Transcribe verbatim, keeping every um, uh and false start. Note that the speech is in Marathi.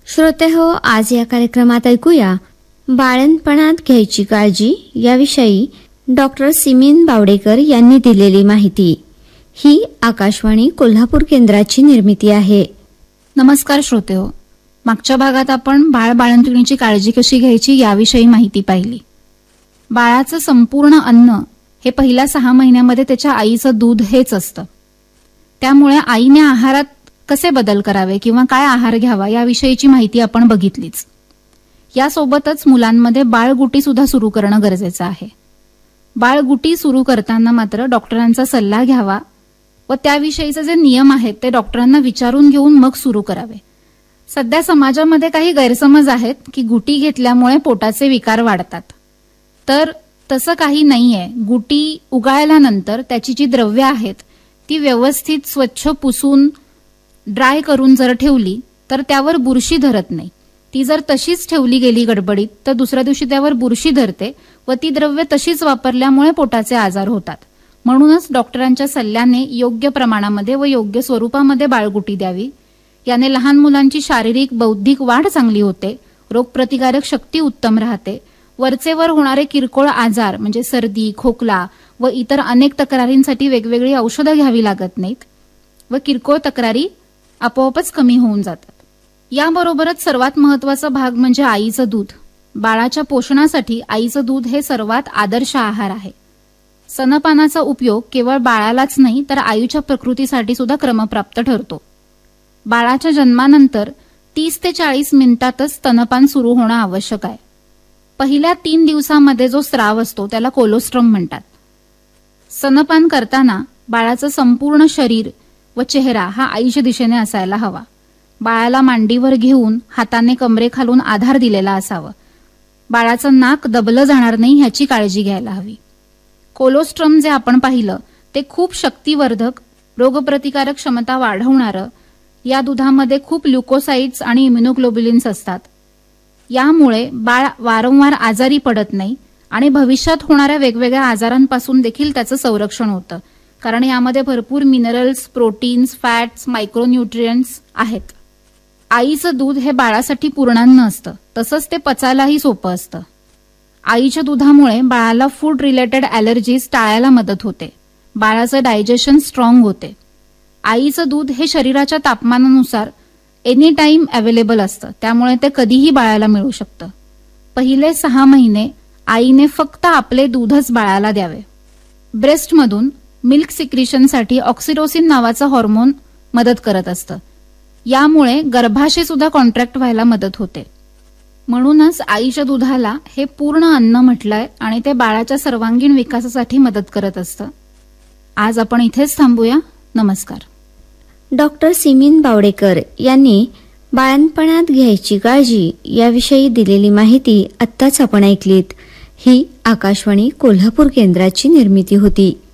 श्रोते हो, आज या कार्यक्रमात ऐकूया बाळंतपणात घ्यायची काळजी याविषयी डॉक्टर सिमीन बावडेकर यांनी दिलेली माहिती. ही आकाशवाणी कोल्हापूर केंद्राची निर्मिती आहे. नमस्कार श्रोते हो, मागच्या भागात आपण बाळ बाळंतपणाची काळजी कशी घ्यायची याविषयी माहिती पाहिली. बाळाचं संपूर्ण अन्न हे पहिल्या सहा महिन्यामध्ये त्याच्या आईचं दूध हेच असतं. त्यामुळे आईने आहारात कसे बदल करावे किंवा काय आहार घ्यावा याविषयीची माहिती आपण बघितलीच. यासोबतच मुलांमध्ये बाळगुटी सुद्धा सुरू करणं गरजेचं आहे. बाळगुटी सुरू करताना मात्र डॉक्टरांचा सल्ला घ्यावा व त्याविषयीचे जे नियम आहेत ते डॉक्टरांना विचारून घेऊन मग सुरू करावे. सध्या समाजामध्ये काही गैरसमज आहेत की गुटी घेतल्यामुळे पोटाचे विकार वाढतात. तर तसं काही नाहीये. गुटी उगाळल्यानंतर त्याची जी द्रव्य आहेत ती व्यवस्थित स्वच्छ पुसून ड्राय करून जर ठेवली तर त्यावर बुरशी धरत नाही. ती जर तशीच ठेवली गेली गडबडीत तर दुसऱ्या दिवशी त्यावर बुरशी धरते व ती द्रव्य तशीच वापरल्यामुळे पोटाचे आजार होतात. म्हणूनच डॉक्टरांच्या सल्ल्याने योग्य प्रमाणामध्ये व योग्य स्वरूपामध्ये बाळगुटी द्यावी. याने लहान मुलांची शारीरिक बौद्धिक वाढ चांगली होते, रोगप्रतिकारक शक्ती उत्तम राहते, वरचेवर होणारे किरकोळ आजार म्हणजे सर्दी, खोकला व इतर अनेक तक्रारींसाठी वेगवेगळी औषधं घ्यावी लागत नाहीत व किरकोळ तक्रारी आपोआपच कमी होऊन जातात. याबरोबरच सर्वात महत्वाचा भाग म्हणजे आईचं दूध. बाळाच्या पोषणासाठी आईचं दूध हे सर्वात आदर्श आहार आहे. स्तनपानाचा उपयोग केवळ बाळालाच नाही तर आईच्या प्रकृतीसाठी सुद्धा क्रमप्राप्त ठरतो. बाळाच्या जन्मानंतर तीस ते चाळीस मिनिटातच स्तनपान सुरू होणं आवश्यक आहे. पहिल्या तीन दिवसामध्ये जो स्राव असतो त्याला कोलोस्ट्रम म्हणतात. स्तनपान करताना बाळाचं संपूर्ण शरीर व चेहरा हा आईच्या दिशेने असायला हवा. बाळाला मांडीवर घेऊन हाताने कमरेखालून आधार दिलेला असावा. बाळाचं नाक दबलं जाणार नाही ह्याची काळजी घ्यायला हवी. कोलोस्ट्रम जे आपण पाहिलं ते खूप शक्तिवर्धक, रोगप्रतिकारक क्षमता वाढवणारं, या दुधामध्ये खूप ल्युकोसाइड्स आणि इम्युनोग्लोब्युलिन्स असतात. यामुळे बाळ वारंवार आजारी पडत नाही आणि भविष्यात होणाऱ्या वेगवेगळ्या आजारांपासून देखील त्याचं संरक्षण होतं. कारण यामध्ये भरपूर मिनरल्स, प्रोटीन्स, फॅट्स, मायक्रोन्यूट्रियंट्स आहेत. आईचं दूध हे बाळासाठी पूर्णान्न असतं, तसंच ते पचायलाही सोपं असतं. आईच्या दुधामुळे बाळाला फूड रिलेटेड ॲलर्जीज टाळायला मदत होते. बाळाचं डायजेशन स्ट्रॉंग होते. आईचं दूध हे शरीराच्या तापमानानुसार एनी टाइम अवेलेबल असतं, त्यामुळे ते कधीही बाळाला मिळू शकतं. पहिले सहा महिने आईने फक्त आपले दूधच बाळाला द्यावे. ब्रेस्टमधून मिल्क सिक्रिशनसाठी ऑक्सिटोसिन नावाचं हॉर्मोन मदत करत असतं. यामुळे गर्भाशय सुद्धा कॉन्ट्रॅक्ट व्हायला मदत होते. म्हणूनच आईच्या दुधाला हे पूर्ण अन्न म्हटलंय आणि ते बाळाच्या सर्वांगीण विकासासाठी मदत करत असतं. आज आपण इथेच थांबूया. नमस्कार. डॉक्टर सिमीन बावडेकर यांनी बाळंतपणात घ्यायची काळजी याविषयी दिलेली माहिती आत्ताच आपण ऐकलीत. ही आकाशवाणी कोल्हापूर केंद्राची निर्मिती होती.